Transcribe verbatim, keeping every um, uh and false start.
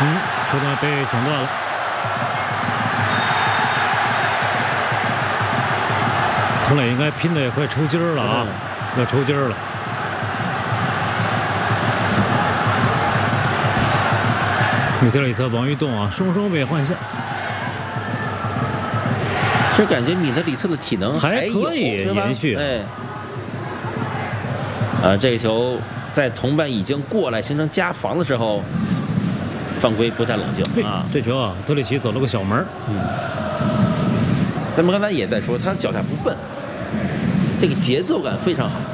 嗯，球段被抢断了。佟磊应该拼的也快抽筋儿了啊，嗯、要抽筋儿了。米特里茨、王玉栋啊，双双被换下。 是感觉米特里茨的体能还可以延续。 哎，啊，这个球在同伴已经过来形成加防的时候，犯规不太冷静啊。 这球啊，德里奇走了个小门。 嗯，咱们刚才也在说，他脚下不笨，这个节奏感非常好。